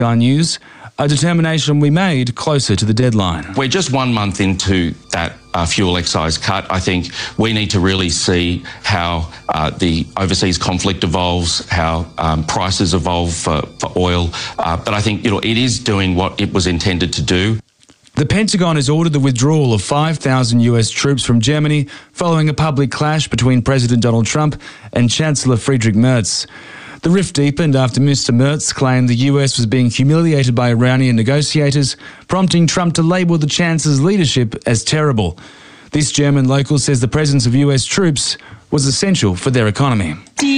Sky News, a determination we made closer to the deadline. We're just 1 month into that fuel excise cut. I think we need to really see how the overseas conflict evolves, how prices evolve for oil. But I think it is doing what it was intended to do. The Pentagon has ordered the withdrawal of 5,000 US troops from Germany following a public clash between President Donald Trump and Chancellor Friedrich Merz. The rift deepened after Mr. Merz claimed the US was being humiliated by Iranian negotiators, prompting Trump to label the Chancellor's leadership as terrible. This German local says the presence of US troops was essential for their economy.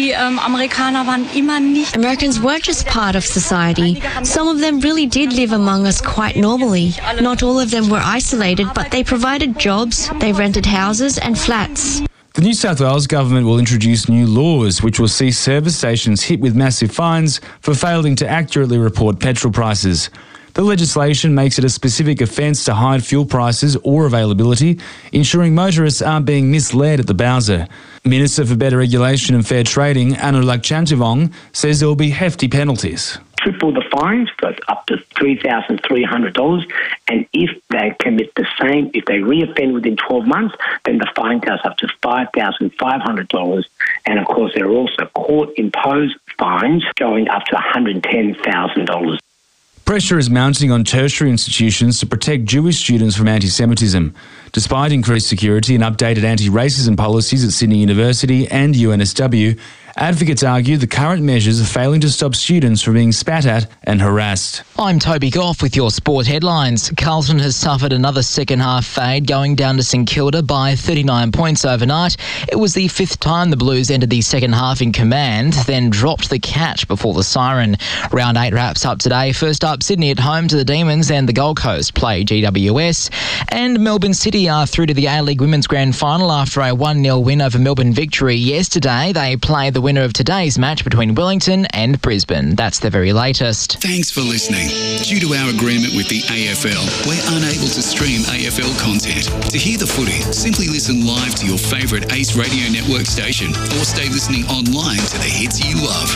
Americans weren't just part of society. Some of them really did live among us quite normally. Not all of them were isolated, but they provided jobs, they rented houses and flats. The New South Wales government will introduce new laws which will see service stations hit with massive fines for failing to accurately report petrol prices. The legislation makes it a specific offence to hide fuel prices or availability, ensuring motorists aren't being misled at the bowser. Minister for Better Regulation and Fair Trading, Anurag Chantivong, says there will be hefty penalties. Triple the fines, goes up to $3,300, and if they commit the same, if they reoffend within 12 months, then the fine goes up to $5,500, and of course there are also court-imposed fines going up to $110,000. Pressure is mounting on tertiary institutions to protect Jewish students from anti-Semitism. Despite increased security and updated anti-racism policies at Sydney University and UNSW, advocates argue the current measures are failing to stop students from being spat at and harassed. I'm Toby Goff with your sport headlines. Carlton has suffered another second-half fade, going down to St Kilda by 39 points overnight. It was the fifth time the Blues entered the second half in command, then dropped the catch before the siren. Round 8 wraps up today. First up, Sydney at home to the Demons, and the Gold Coast play GWS. And Melbourne City are through to the A-League Women's Grand Final after a 1-0 win over Melbourne Victory yesterday. They play the winner of today's match between Wellington and Brisbane. That's the very latest. Thanks for listening. Due to our agreement with the AFL, we're unable to stream AFL content. To hear the footy, simply listen live to your favourite Ace Radio Network station or stay listening online to the hits you love.